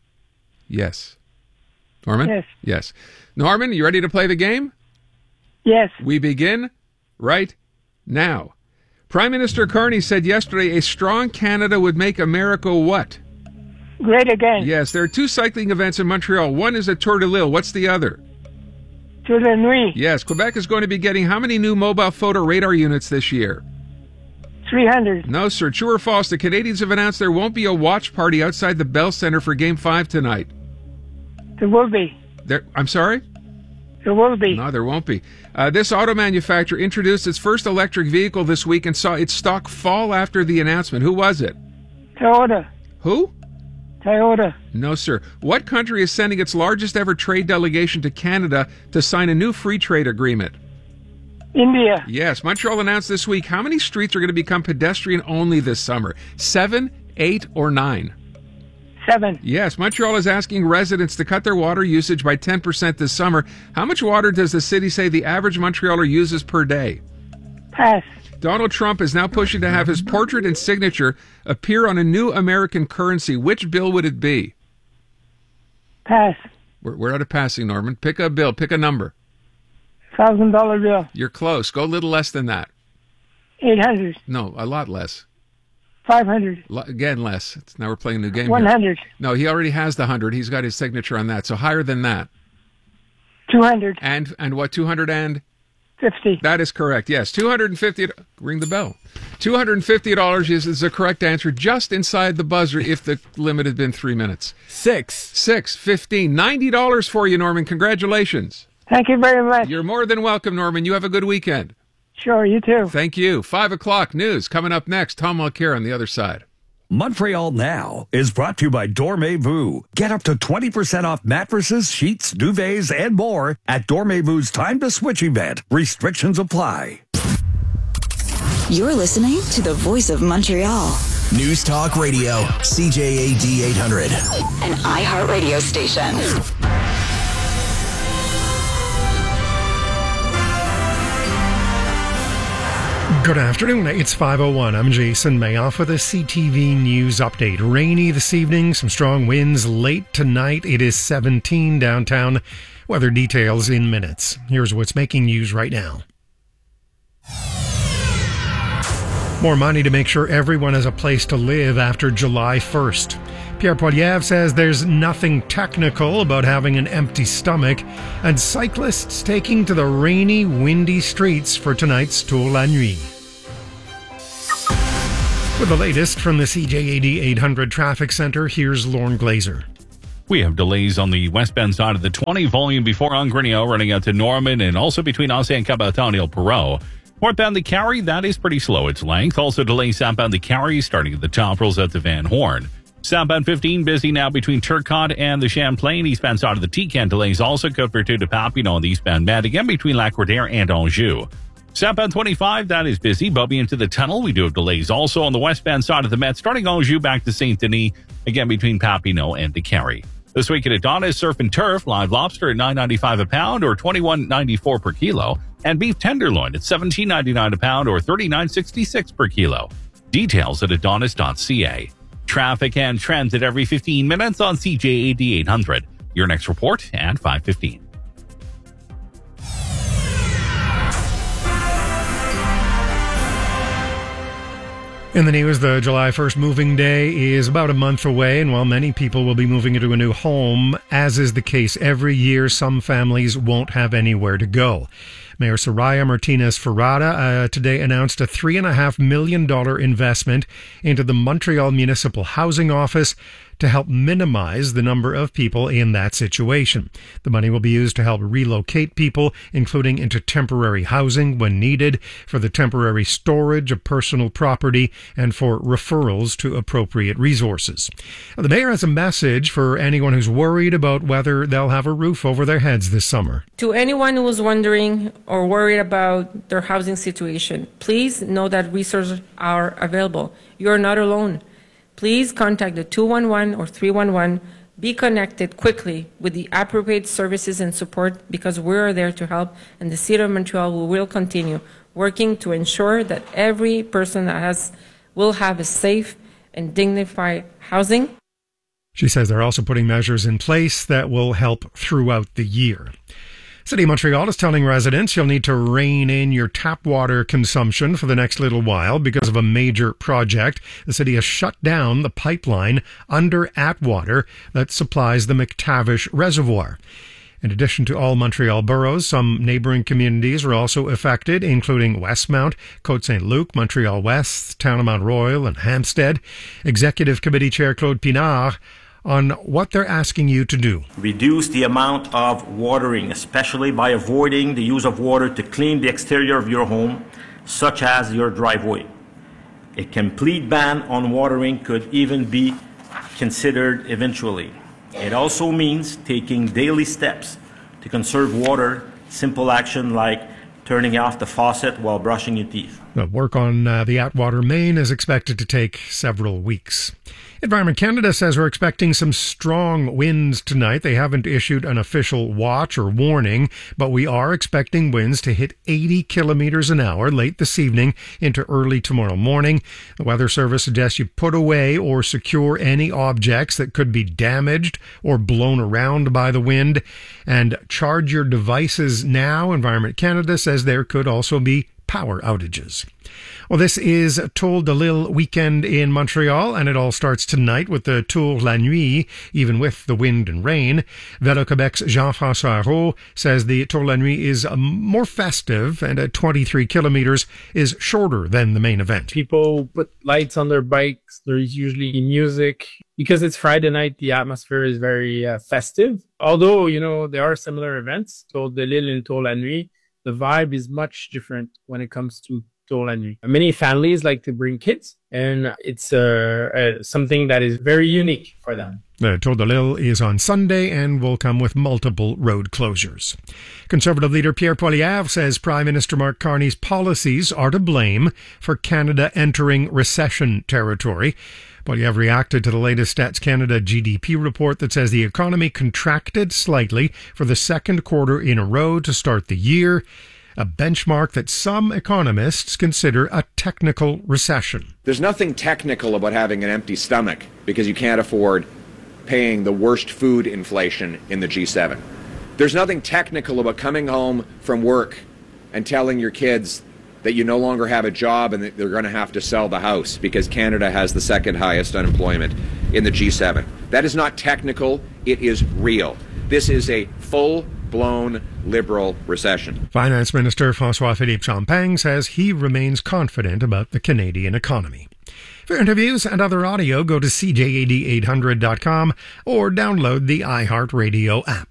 Yes. Norman? Yes. Yes. Norman, you ready to play the game? Yes. We begin right now. Prime Minister Carney said yesterday a strong Canada would make America what? Great again. Yes, there are two cycling events in Montreal. One is a Tour de l'Île. What's the other? Tour de Nuit. Yes, Quebec is going to be getting how many new mobile photo radar units this year? three hundred. No, sir. True or false? The Canadians have announced there won't be a watch party outside the Bell Centre for Game five tonight. There will be. There, I'm sorry? There will be. No, there won't be. Uh, this auto manufacturer introduced its first electric vehicle this week and saw its stock fall after the announcement. Who was it? Toyota. Who? Toyota. No, sir. What country is sending its largest ever trade delegation to Canada to sign a new free trade agreement? India. Yes. Montreal announced this week how many streets are going to become pedestrian only this summer? Seven, eight, or nine? Seven. Yes. Montreal is asking residents to cut their water usage by ten percent this summer. How much water does the city say the average Montrealer uses per day? Pass. Donald Trump is now pushing to have his portrait and signature appear on a new American currency. Which bill would it be? Pass. We're, we're out of passing, Norman. Pick a bill. Pick a number. Thousand dollar bill. You're close. Go a little less than that. Eight hundred. No, a lot less. Five hundred. L- again, less. It's, now we're playing a new game. One hundred. No, he already has the hundred. He's got his signature on that. So higher than that. Two hundred. And and what? Two hundred and fifty. That is correct. Yes, two hundred and fifty. Ring the bell. Two hundred and fifty dollars is, is the correct answer, just inside the buzzer. If the limit had been three minutes. Six. Six. Fifteen. Ninety dollars for you, Norman. Congratulations. Thank you very much. You're more than welcome, Norman. You have a good weekend. Sure, you too. Thank you. Five o'clock news coming up next. Tom Mulcair on the other side. Montreal Now is brought to you by Dormez-vous. Get up to twenty percent off mattresses, sheets, duvets, and more at Dormez-vou's Time to Switch event. Restrictions apply. You're listening to the voice of Montreal. News Talk Radio, C J A D eight hundred. An iHeartRadio station. Good afternoon, it's five oh one. I'm Jason Mayoff with a C T V News update. Rainy this evening, some strong winds late tonight. It is seventeen downtown. Weather details in minutes. Here's what's making news right now. More money to make sure everyone has a place to live after July first. Pierre Poilievre says there's nothing technical about having an empty stomach, and cyclists taking to the rainy, windy streets for tonight's Tour la Nuit. With the latest from the C J A D eight hundred Traffic Center, here's Lorne Glazer. We have delays on the westbound side of the twenty volume before Angrenio running out to Norman and also between Osseo and Cabaton El Perot. Northbound the Carry, that is pretty slow its length. Also delays southbound the Carry starting at the top, rolls out to Van Horn. Southbound fifteen busy now between Turcotte and the Champlain. Eastbound side of the T-Can delays also cut for two to Papineau on the eastbound Med, again between Lac-Roder and Anjou. Southbound twenty-five, that is busy. Bobby into the tunnel. We do have delays also on the westbound side of the Met, starting Anjou back to Saint Denis, again between Papineau and the Carry. This week at Adonis, surf and turf, live lobster at nine ninety-five a pound or twenty-one ninety-four per kilo, and beef tenderloin at seventeen ninety-nine a pound or thirty-nine sixty-six per kilo. Details at adonis dot c a. Traffic and transit every fifteen minutes on C J A D eight hundred. Your next report at five fifteen. In the news, the July first moving day is about a month away, and while many people will be moving into a new home, as is the case every year, some families won't have anywhere to go. Mayor Soraya Martinez Ferrada uh, today announced a three point five million dollars investment into the Montreal Municipal Housing Office to help minimize the number of people in that situation. The money will be used to help relocate people, including into temporary housing when needed, for the temporary storage of personal property, and for referrals to appropriate resources. The mayor has a message for anyone who's worried about whether they'll have a roof over their heads this summer. To anyone who's wondering or worried about their housing situation, please know that resources are available. You are not alone. Please contact the two one one or three one one. Be connected quickly with the appropriate services and support, because we are there to help, and the City of Montreal will continue working to ensure that every person that has will have a safe and dignified housing. She says they're also putting measures in place that will help throughout the year. City of Montreal is telling residents you'll need to rein in your tap water consumption for the next little while because of a major project. The city has shut down the pipeline under Atwater that supplies the McTavish Reservoir. In addition to all Montreal boroughs, some neighboring communities are also affected, including Westmount, Côte-Saint-Luc, Montreal West, Town of Mount Royal, and Hampstead. Executive Committee Chair Claude Pinard on what they're asking you to do. Reduce the amount of watering, especially by avoiding the use of water to clean the exterior of your home, such as your driveway. A complete ban on watering could even be considered eventually. It also means taking daily steps to conserve water, simple action like turning off the faucet while brushing your teeth. The work on uh, the Atwater main is expected to take several weeks. Environment Canada says we're expecting some strong winds tonight. They haven't issued an official watch or warning, but we are expecting winds to hit eighty kilometers an hour late this evening into early tomorrow morning. The Weather Service suggests you put away or secure any objects that could be damaged or blown around by the wind, and charge your devices now. Environment Canada says there could also be power outages. Well, this is Tour de l'Île weekend in Montreal, and it all starts tonight with the Tour la Nuit, even with the wind and rain. Vélo Québec's Jean-François Roux says the Tour la Nuit is more festive, and at twenty-three kilometers is shorter than the main event. People put lights on their bikes. There's usually music. Because it's Friday night, the atmosphere is very uh, festive. Although, you know, there are similar events, Tour de l'Île and Tour la Nuit. The vibe is much different when it comes to Tour la Nuit. Many families like to bring kids, and it's uh, uh, something that is very unique for them. The Tour de l'Île is on Sunday and will come with multiple road closures. Conservative leader Pierre Poilievre says Prime Minister Mark Carney's policies are to blame for Canada entering recession territory. Poilievre reacted to the latest Stats Canada G D P report that says the economy contracted slightly for the second quarter in a row to start the year, a benchmark that some economists consider a technical recession. There's nothing technical about having an empty stomach because you can't afford paying the worst food inflation in the G seven. There's nothing technical about coming home from work and telling your kids that you no longer have a job and that they're going to have to sell the house because Canada has the second highest unemployment in the G seven. That is not technical, it is real. This is a full overblown liberal recession. Finance Minister François-Philippe Champagne says he remains confident about the Canadian economy. For interviews and other audio, go to C J A D eight hundred dot com or download the iHeartRadio app.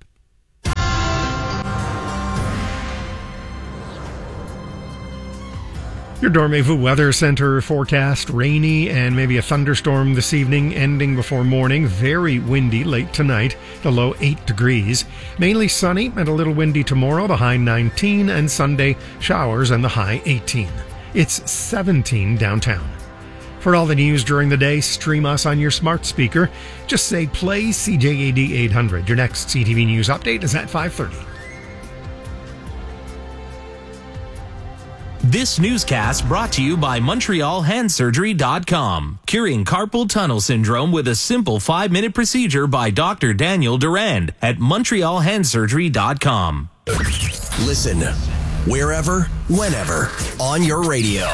Your Dormez-vous Weather Center forecast, rainy and maybe a thunderstorm this evening, ending before morning. Very windy late tonight, the low eight degrees. Mainly sunny and a little windy tomorrow, the high nineteen, and Sunday, showers and the high eighteen. It's seventeen downtown. For all the news during the day, stream us on your smart speaker. Just say play C J A D eight hundred. Your next C T V News update is at five thirty. This newscast brought to you by Montreal Hand Surgery dot com. Curing carpal tunnel syndrome with a simple five-minute procedure by Doctor Daniel Durand at Montreal Hand Surgery dot com. Listen wherever, whenever, on your radio.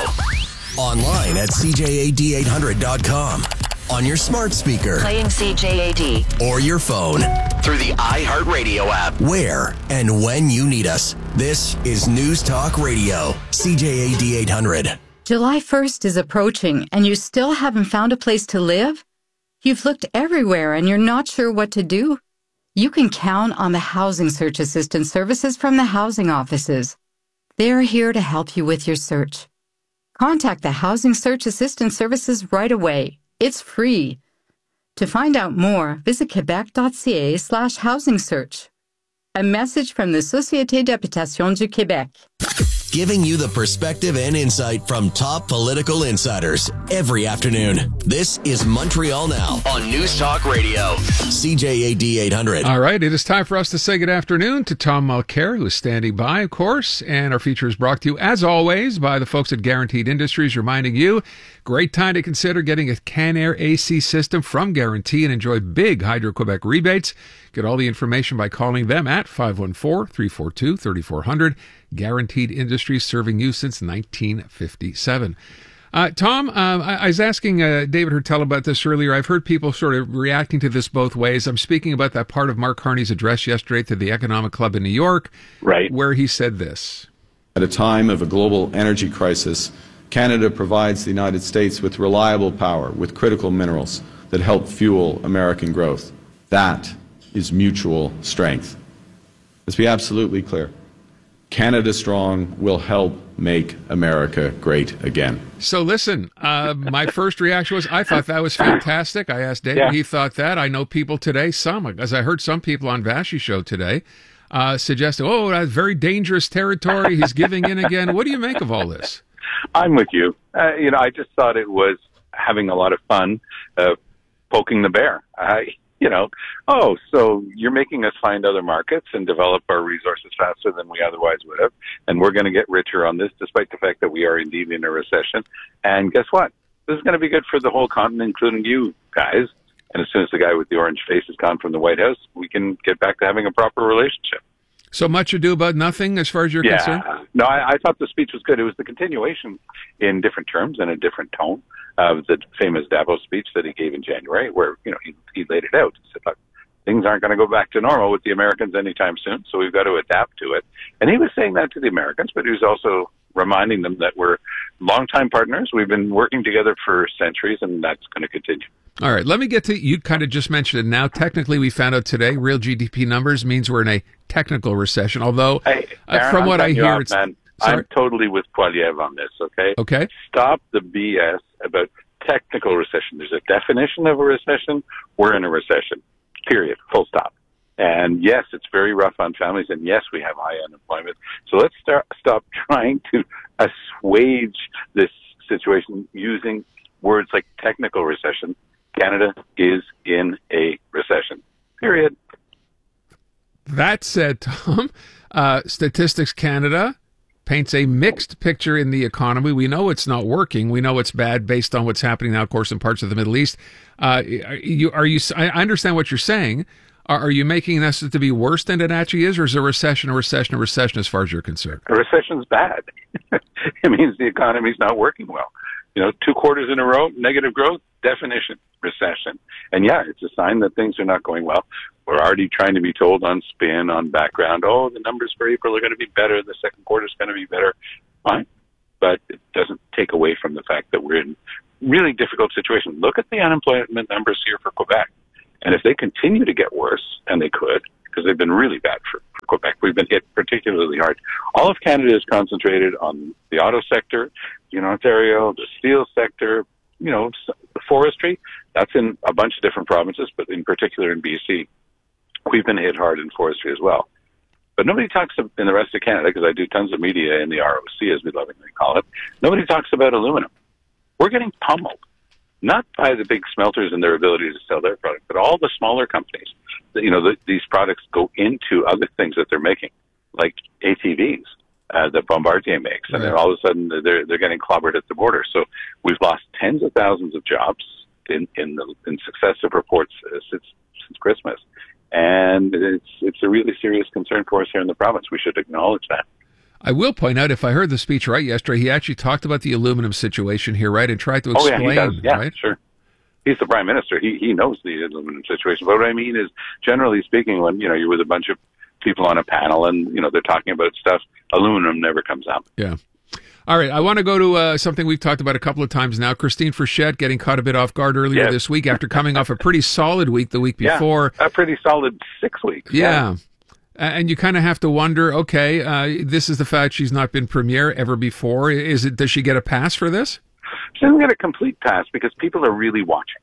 Online at C J A D eight hundred dot com. On your smart speaker. Playing C J A D. Or your phone. Through the iHeartRadio app. Where and when you need us. This is News Talk Radio. C J A D eight hundred. July first is approaching and you still haven't found a place to live? You've looked everywhere and you're not sure what to do? You can count on the Housing Search Assistance services from the housing offices. They're here to help you with your search. Contact the Housing Search Assistance services right away. It's free. To find out more, visit quebec.ca slash housing search. A message from the Société d'Habitation du Québec. Giving you the perspective and insight from top political insiders every afternoon. This is Montreal Now on News Talk Radio. C J A D eight hundred. All right, it is time for us to say good afternoon to Tom Mulcair, who is standing by, of course. And our feature is brought to you, as always, by the folks at Guaranteed Industries, reminding you, great time to consider getting a Canair A C system from Guarantee and enjoy big Hydro-Quebec rebates. Get all the information by calling them at five one four, three four two, three four zero zero. Guaranteed Industries, serving you since nineteen fifty-seven. Uh, Tom, uh, I, I was asking uh, David Hertel about this earlier. I've heard people sort of reacting to this both ways. I'm speaking about that part of Mark Carney's address yesterday to the Economic Club in New York, right, where he said this. At a time of a global energy crisis, Canada provides the United States with reliable power, with critical minerals that help fuel American growth. That is mutual strength. Let's be absolutely clear. Canada Strong will help make America great again. So listen, uh, my first reaction was, I thought that was fantastic. I asked David, Yeah. he thought that. I know people today, some, as I heard some people on Vassy show today, uh, suggesting, oh, that's very dangerous territory. He's giving in again. What do you make of all this? I'm with you. Uh, you know, I just thought it was having a lot of fun uh, poking the bear. I, you know, oh, so you're making us find other markets and develop our resources faster than we otherwise would have, and we're going to get richer on this, despite the fact that we are indeed in a recession. And guess what? This is going to be good for the whole continent, including you guys. And as soon as the guy with the orange face is gone from the White House, we can get back to having a proper relationship. So much ado about nothing as far as you're yeah. concerned? No, I, I thought the speech was good. It was the continuation in different terms and a different tone of the famous Davos speech that he gave in January, where, you know, he, he laid it out. He said, look, things aren't going to go back to normal with the Americans anytime soon, so we've got to adapt to it. And he was saying that to the Americans, but he was also reminding them that we're longtime partners. We've been working together for centuries, and that's going to continue. All right, let me get to, you kind of just mentioned it now. Technically, we found out today, real G D P numbers means we're in a technical recession, although Hey, uh, Aaron, from I'm what I cutting you hear, off, it's... man. Sorry? I'm totally with Poiliev on this, okay? Okay. Stop the B S about technical recession. There's a definition of a recession. We're in a recession, period, full stop. And yes, it's very rough on families, and yes, we have high unemployment. So let's start, stop trying to assuage this situation using words like technical recession. Canada is in a recession, period. That said, Tom, uh, Statistics Canada paints a mixed picture in the economy. We know it's not working. We know it's bad based on what's happening now, of course, in parts of the Middle East. Uh, are you, are you, I understand what you're saying. Are, are you making this to be worse than it actually is, or is a recession a recession a recession as far as you're concerned? A recession's bad. It means the economy's not working well. You know, two quarters in a row, negative growth, definition, recession. And yeah, it's a sign that things are not going well. We're already trying to be told on spin, on background, oh, the numbers for April are going to be better, the second quarter is going to be better. Fine. But it doesn't take away from the fact that we're in really difficult situation. Look at the unemployment numbers here for Quebec. And if they continue to get worse, and they could, because they've been really bad for, for Quebec, we've been hit particularly hard. All of Canada is concentrated on the auto sector, you know, Ontario, the steel sector, you know, the forestry. That's in a bunch of different provinces, but in particular in B C, we've been hit hard in forestry as well. But nobody talks in the rest of Canada, because I do tons of media in the R O C, as we lovingly call it. Nobody talks about aluminum. We're getting pummeled, not by the big smelters and their ability to sell their product, but all the smaller companies. You know, the, these products go into other things that they're making, like A T Vs uh, that Bombardier makes, and Right. then all of a sudden they're they're getting clobbered at the border. So we've lost tens of thousands of jobs in in, the, in successive reports uh, since since Christmas, and it's it's a really serious concern for us here in the province. We should acknowledge that. I will point out, if I heard the speech right yesterday, he actually talked about the aluminum situation here, right, and tried to Oh explain, yeah, he does. Yeah, right? sure. He's the prime minister. He he knows the aluminum situation. But what I mean is, generally speaking, when you know you're with a bunch of people on a panel and you know they're talking about stuff, aluminum never comes up. Yeah. All right, I want to go to uh, something we've talked about a couple of times now. Christine Frechette getting caught a bit off guard earlier Yes. this week after coming off a pretty solid week the week before. Yeah, a pretty solid six weeks. Yeah. And you kind of have to wonder, okay, uh, this is the fact she's not been premier ever before. Is it? Does she get a pass for this? She doesn't get a complete pass because people are really watching.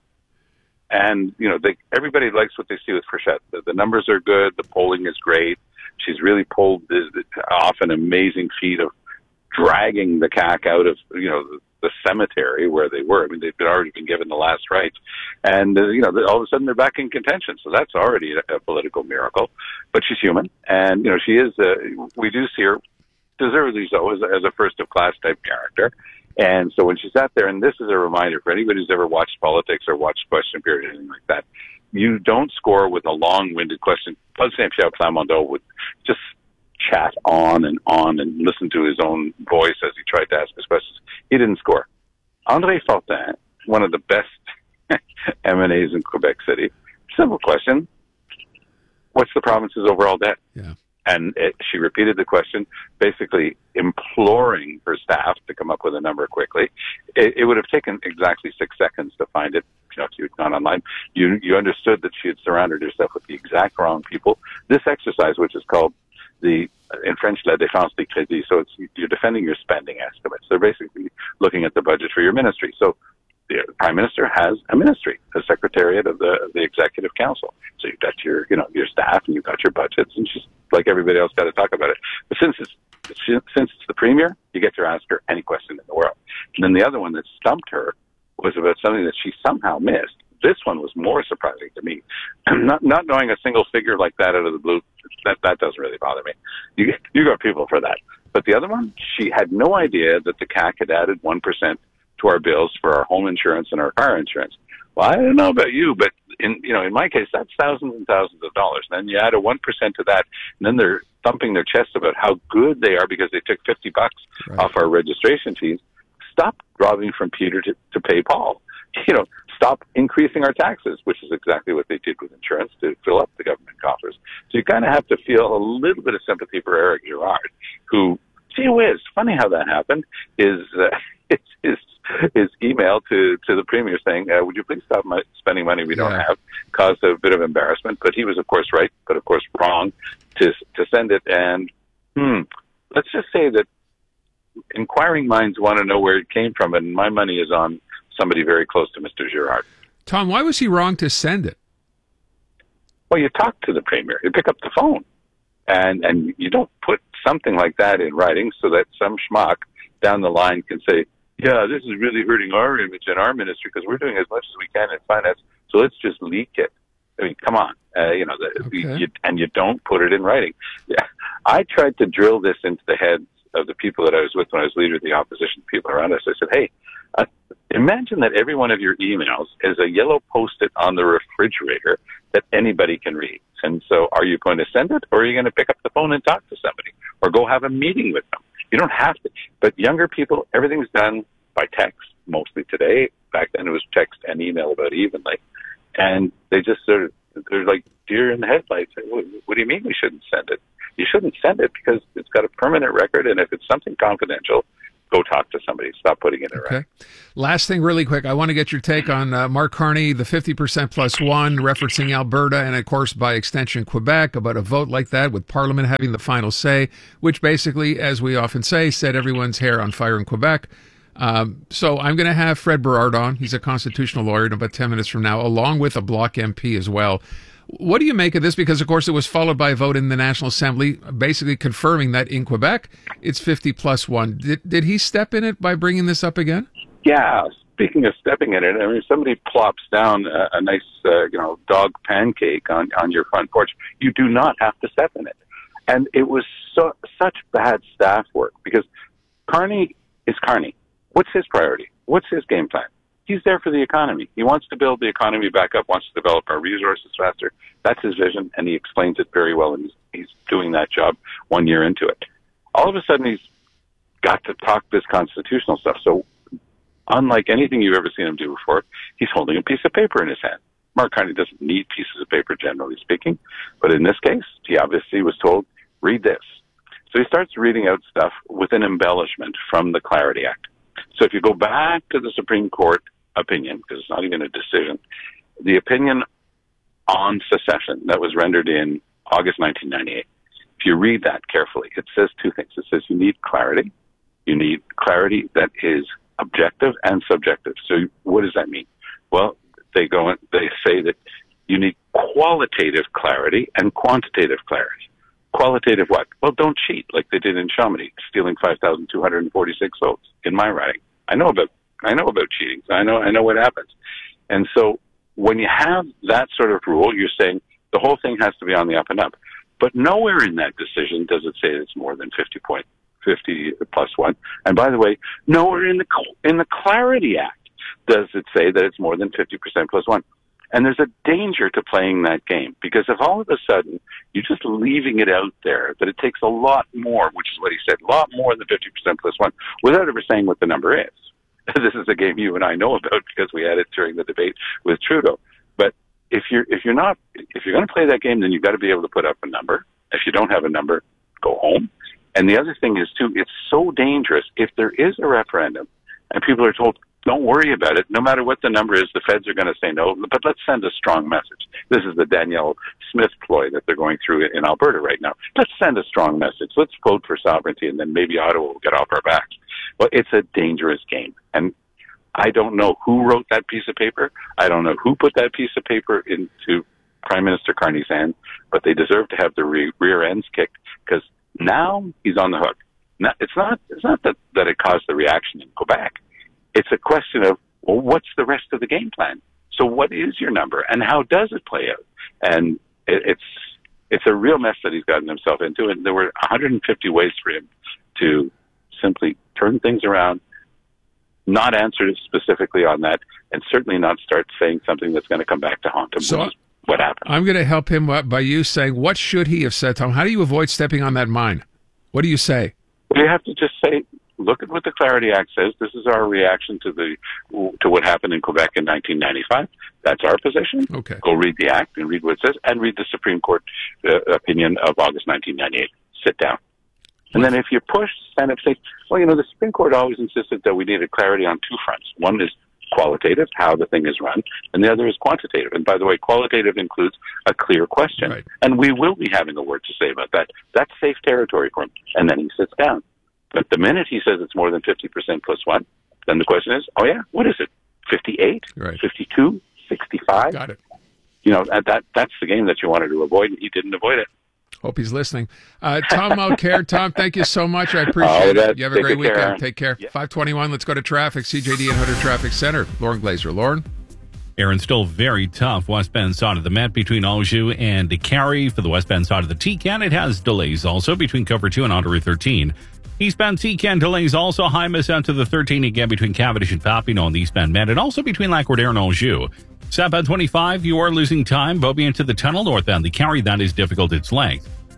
And, you know, they, everybody likes what they see with Frechette. The, the numbers are good. The polling is great. She's really pulled this, off an amazing feat of dragging the C A C out of, you know, the, the cemetery where they were. I mean, they've already been given the last rites. And, uh, you know, all of a sudden they're back in contention. So that's already a, a political miracle. But she's human. And, you know, she is, uh, we do see her, deservedly so, as, as a first-of-class type character. And so when she sat there, and this is a reminder for anybody who's ever watched politics or watched Question Period or anything like that, you don't score with a long-winded question. Paul Saint-Pierre Plamondon would just chat on and on and listen to his own voice as he tried to ask his questions. He didn't score. André Fortin, one of the best M and A's in Quebec City, simple question. What's the province's overall debt? Yeah. And it, she repeated the question, basically imploring her staff to come up with a number quickly. It, it would have taken exactly six seconds to find it. You know, if you had gone online, you you understood that she had surrounded herself with the exact wrong people. This exercise, which is called the, in French, la défense des crédits, so it's, you're defending your spending estimates. They're basically looking at the budget for your ministry. So the Prime Minister has a ministry, a secretariat of the of the Executive Council. So you've got your, you know, your staff and you've got your budgets, and she's like everybody else got to talk about it. But since it's since it's the Premier, you get to ask her any question in the world. And then the other one that stumped her was about something that she somehow missed. This one was more surprising to me. not not knowing a single figure like that out of the blue, that that doesn't really bother me. You you got people for that. But the other one, she had no idea that the C A C had added one percent to our bills for our home insurance and our car insurance. Well, I don't know about you, but in you know in my case, that's thousands and thousands of dollars. And then you add a one percent to that, and then they're thumping their chests about how good they are because they took fifty bucks right. off our registration fees. Stop robbing from Peter to, to pay Paul. You know, stop increasing our taxes, which is exactly what they did with insurance to fill up the government coffers. So you kind of have to feel a little bit of sympathy for Eric Girard, who, gee whiz, funny how that happened, is uh, his, his, his email to, to the Premier saying, uh, would you please stop my, spending money we don't Yeah. have, caused a bit of embarrassment. But he was, of course, right, but, of course, wrong to to send it. And hmm, let's just say that inquiring minds want to know where it came from, and my money is on somebody very close to Mister Girard. Tom, why was he wrong to send it? Well, you talk to the Premier. You pick up the phone. And and you don't put something like that in writing so that some schmuck down the line can say, yeah, this is really hurting our image and our ministry because we're doing as much as we can in finance, so let's just leak it. I mean, come on. Uh, you know, the, Okay. you, and you don't put it in writing. Yeah. I tried to drill this into the heads of the people that I was with when I was leader of the opposition, people around us. I said, hey, uh, imagine that every one of your emails is a yellow Post-it on the refrigerator that anybody can read. And so are you going to send it, or are you going to pick up the phone and talk to somebody or go have a meeting with them? You don't have to. But younger people, everything's done by text, mostly today. Back then it was text and email about evenly. And they just sort of, they're like deer in the headlights. What, what do you mean we shouldn't send it? You shouldn't send it because it's got a permanent record, and if it's something confidential, go talk to somebody. Stop putting it in a record. Okay. Last thing really quick, I want to get your take on uh, Mark Carney, the fifty percent plus one, referencing Alberta and, of course, by extension, Quebec, about a vote like that with Parliament having the final say, which basically, as we often say, set everyone's hair on fire in Quebec. Um, so I'm going to have Fred Berard on. He's a constitutional lawyer in about ten minutes from now, along with a Bloc M P as well. What do you make of this? Because, of course, it was followed by a vote in the National Assembly, basically confirming that in Quebec, it's fifty plus one. Did, did he step in it by bringing this up again? Yeah. Speaking of stepping in it, I mean, if somebody plops down a, a nice, uh, you know, dog pancake on, on your front porch, you do not have to step in it. And it was so, such bad staff work because Carney is Carney. What's his priority? What's his game plan? He's there for the economy. He wants to build the economy back up, wants to develop our resources faster. That's his vision, and he explains it very well, and he's, he's doing that job one year into it. All of a sudden, he's got to talk this constitutional stuff. So unlike anything you've ever seen him do before, he's holding a piece of paper in his hand. Mark Carney doesn't need pieces of paper, generally speaking, but in this case, he obviously was told, read this. So he starts reading out stuff with an embellishment from the Clarity Act. So if you go back to the Supreme Court opinion, because it's not even a decision, the opinion on secession that was rendered in August nineteen ninety-eight, if you read that carefully, it says two things. It says you need clarity. You need clarity that is objective and subjective. So what does that mean? Well, they go and they say that you need qualitative clarity and quantitative clarity. Qualitative what? Well, don't cheat like they did in Chamonix, stealing five thousand two hundred forty-six votes in my riding. I know about I know about cheating. I know I know what happens. And so when you have that sort of rule, you're saying the whole thing has to be on the up and up. But nowhere in that decision does it say it's more than fifty point fifty plus one. And by the way, nowhere in the in the Clarity Act does it say that it's more than fifty percent plus one. And there's a danger to playing that game, because if all of a sudden you're just leaving it out there that it takes a lot more, which is what he said, a lot more than fifty percent plus one, without ever saying what the number is. This is a game you and I know about because we had it during the debate with Trudeau. But if you're if you're not if you're going to play that game, then you've got to be able to put up a number. If you don't have a number, go home. And the other thing is too, it's so dangerous if there is a referendum and people are told, don't worry about it. No matter what the number is, the feds are going to say no, but let's send a strong message. This is the Danielle Smith ploy that they're going through in Alberta right now. Let's send a strong message. Let's vote for sovereignty, and then maybe Ottawa will get off our backs. Well, it's a dangerous game. And I don't know who wrote that piece of paper. I don't know who put that piece of paper into Prime Minister Carney's hand, but they deserve to have their re- rear ends kicked, because now he's on the hook. Now, it's not, it's not that, that it caused the reaction in Quebec. It's a question of, well, what's the rest of the game plan? So what is your number, and how does it play out? And it, it's it's a real mess that he's gotten himself into, and there were one hundred fifty ways for him to simply turn things around, not answer specifically on that, and certainly not start saying something that's going to come back to haunt him. So what happened? I'm going to help him by you saying, what should he have said, Tom? How do you avoid stepping on that mine? What do you say? Well, you have to just say, look at what the Clarity Act says. This is our reaction to the to what happened in Quebec in nineteen ninety-five. That's our position. Okay. Go read the Act and read what it says, and read the Supreme Court uh, opinion of August nineteen ninety-eight. Sit down. And then if you push, stand up, say, well, you know, the Supreme Court always insisted that we needed clarity on two fronts. One is qualitative, how the thing is run, and the other is quantitative. And by the way, qualitative includes a clear question. Right. And we will be having a word to say about that. That's safe territory for him. And then he sits down. But the minute he says it's more than fifty percent plus one, then the question is, oh yeah, what is it? fifty-eight? Right. fifty-two? sixty-five? Got it. You know, that, that that's the game that you wanted to avoid, and he didn't avoid it. Hope he's listening. Uh, Tom Mulcair, Tom, thank you so much. I appreciate oh, it. You have a great weekend. Care. Take care. Yeah. five twenty-one, let's go to traffic. C J D and Hunter Traffic Center. Lauren Glazer. Lauren? Aaron, still very tough westbound side of the Met between Anjou and Carrie. For the westbound side of the T C A N, it has delays also between Cover two and Ontario thirteen. Eastbound T C A N delays also high miss out to the thirteen again between Cavendish and Papineau on the eastbound Met, and also between Lac-Roder and Anjou. Southbound twenty-five, you are losing time. Beaubien to the tunnel northbound the Carrie, that is difficult its length.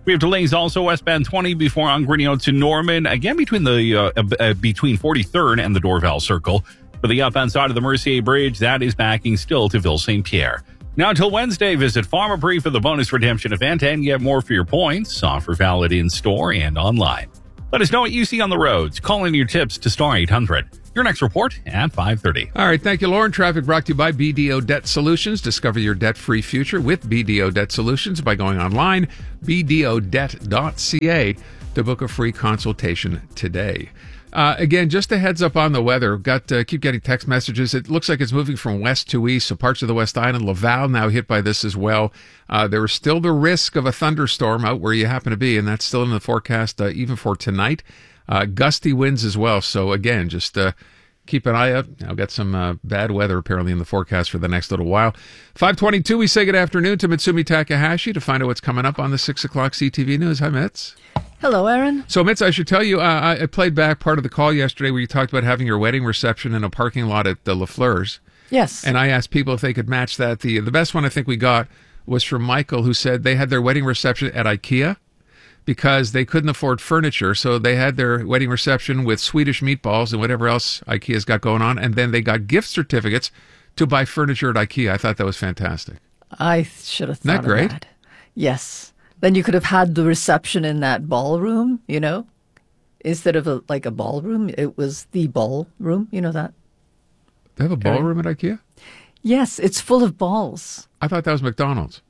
We have delays also westbound twenty before on Grignot to Norman. Again, between the uh, uh, between forty-third and the Dorval Circle. For the outbound side of the Mercier Bridge, that is backing still to Ville Saint Pierre. Now until Wednesday, visit Pharmaprix for the bonus redemption event and get more for your points. Offer valid in store and online. Let us know what you see on the roads. Call in your tips to star eight hundred. Your next report at five thirty. All right, thank you, Lauren. Traffic brought to you by B D O Debt Solutions. Discover your debt-free future with B D O Debt Solutions by going online, b d o debt dot c a, to book a free consultation today. Uh, again, just a heads up on the weather. Got uh, keep getting text messages. It looks like it's moving from west to east, so parts of the West Island, Laval now hit by this as well. Uh, there is still the risk of a thunderstorm out where you happen to be, and that's still in the forecast uh, even for tonight. Uh, gusty winds as well. So again, just uh, keep an eye out. I've got some uh, bad weather apparently in the forecast for the next little while. five twenty-two, we say good afternoon to Mitsumi Takahashi to find out what's coming up on the six o'clock C T V News. Hi, Mits. Hello, Aaron. So, Mitz, I should tell you, uh, I played back part of the call yesterday where you talked about having your wedding reception in a parking lot at the Lafleur's. Yes. And I asked people if they could match that. The the best one I think we got was from Michael, who said they had their wedding reception at IKEA because they couldn't afford furniture. So they had their wedding reception with Swedish meatballs and whatever else IKEA's got going on. And then they got gift certificates to buy furniture at IKEA. I thought that was fantastic. I should have thought Isn't that great? of that. Yes. Then you could have had the reception in that ballroom, you know, instead of a, like a ballroom. It was the ballroom. You know that? They have a ballroom at IKEA? Yes, it's full of balls. I thought that was McDonald's.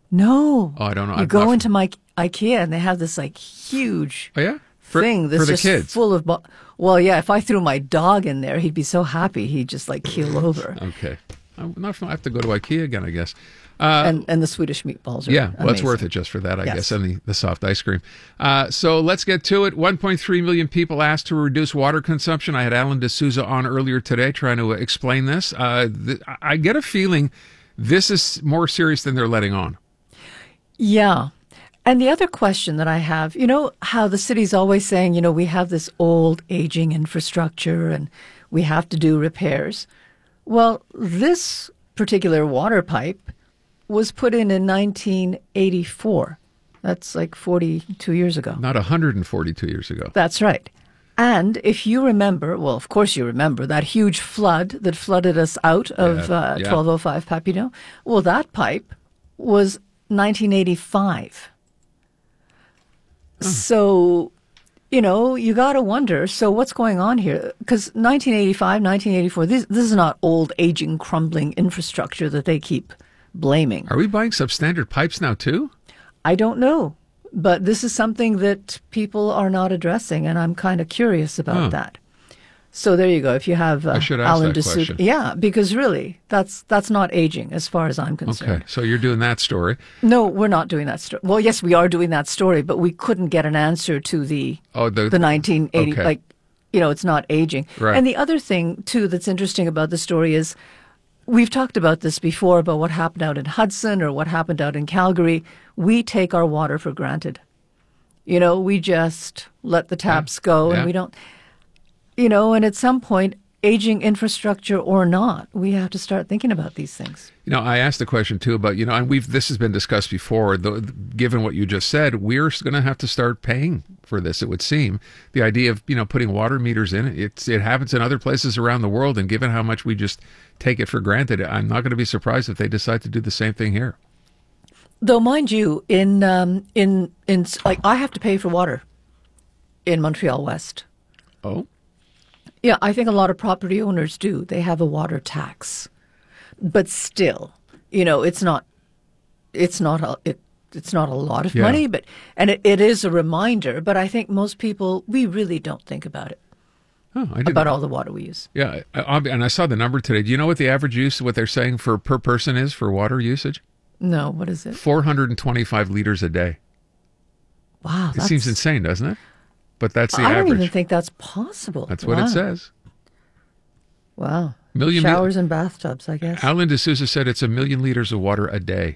No. Oh, I don't know. You I'm go not- into my IKEA and they have this like huge Oh, yeah? For, thing that's for the just kids? full of balls. Well, yeah, if I threw my dog in there, he'd be so happy he'd just like keel over. Okay. I'm not, I have to go to IKEA again, I guess. Uh, and and the Swedish meatballs are yeah, well, it's amazing. worth it just for that, I Yes. guess, and the, the soft ice cream. Uh, so let's get to it. one point three million people asked to reduce water consumption. I had Alan D'Souza on earlier today trying to explain this. Uh, th- I get a feeling this is more serious than they're letting on. Yeah. And the other question that I have, you know, how the city's always saying, you know, we have this old aging infrastructure and we have to do repairs. Well, this particular water pipe was put in in nineteen eighty-four. That's like forty-two years ago. Not one hundred forty-two years ago. That's right. And if you remember, well, of course you remember, that huge flood that flooded us out of Yeah, uh, yeah. twelve oh five Papineau. Well, that pipe was nineteen eighty-five. So, you know, you got to wonder, so what's going on here? Because nineteen eighty-five, nineteen eighty-four, this, this is not old, aging, crumbling infrastructure that they keep blaming. Are we buying substandard pipes now, too? I don't know. But this is something that people are not addressing, and I'm kind of curious about Huh. that. So there you go. If you have uh, I should ask Alan that D'Souza, question. yeah, because really, that's that's not aging as far as I'm concerned. Okay, so you're doing that story. No, we're not doing that story. Well, yes, we are doing that story, but we couldn't get an answer to the Oh, the, the nineteen eighty. okay. Like, you know, it's not aging. Right. And the other thing too that's interesting about the story is we've talked about this before about what happened out in Hudson or what happened out in Calgary. We take our water for granted. You know, we just let the taps go and Yeah. we don't. You know, and at some point, aging infrastructure or not, we have to start thinking about these things. You know, I asked the question too about, you know, and we've this has been discussed before. The, given what you just said, we're going to have to start paying for this. It would seem the idea of you know putting water meters in it. It's it happens in other places around the world, and given how much we just take it for granted, I'm not going to be surprised if they decide to do the same thing here. Though, mind you, in um, in in like I have to pay for water in Montreal West. Oh. Yeah, I think a lot of property owners do. They have a water tax, but still, you know, it's not, it's not a, it, it's not a lot of Yeah. money, but and it, it is a reminder. But I think most people, we really don't think about it, Oh, I didn't about all the water we use. Yeah, I, I, and I saw the number today. Do you know what the average use, what they're saying for per person is for water usage? No, what is it? four hundred twenty-five liters a day. Wow, It that's, seems insane, doesn't it? But that's the I don't average. even think that's possible. That's what Wow. it says. Wow, Million mil- showers and bathtubs, I guess. Alan D'Souza said it's a million liters of water a day.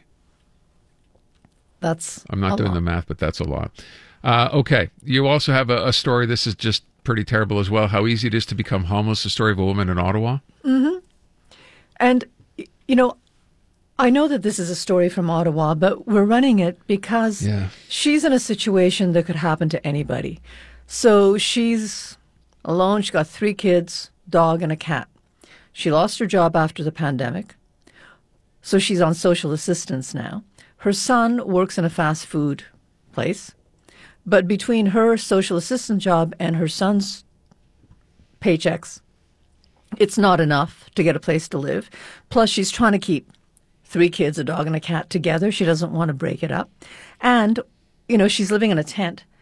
That's I'm not a doing lot. the math, but that's a lot. Uh, okay. You also have a, a story. This is just pretty terrible as well. How easy it is to become homeless. The story of a woman in Ottawa. Mm-hmm. And, y- you know, I know that this is a story from Ottawa, but we're running it because Yeah. she's in a situation that could happen to anybody. So she's alone. She's got three kids, dog, and a cat. She lost her job after the pandemic, so she's on social assistance now. Her son works in a fast food place, but between her social assistant job and her son's paychecks, it's not enough to get a place to live. Plus, she's trying to keep three kids, a dog, and a cat together. She doesn't want to break it up. And, you know, she's living in a tent.